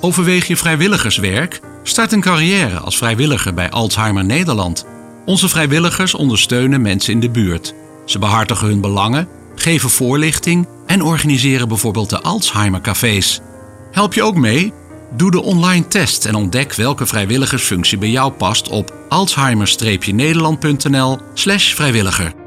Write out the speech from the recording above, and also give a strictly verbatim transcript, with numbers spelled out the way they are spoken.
Overweeg je vrijwilligerswerk? Start een carrière als vrijwilliger bij Alzheimer Nederland. Onze vrijwilligers ondersteunen mensen in de buurt. Ze behartigen hun belangen, geven voorlichting en organiseren bijvoorbeeld de Alzheimer cafés. Help je ook mee? Doe de online test en ontdek welke vrijwilligersfunctie bij jou past op alzheimer-nederland punt n l slash vrijwilliger.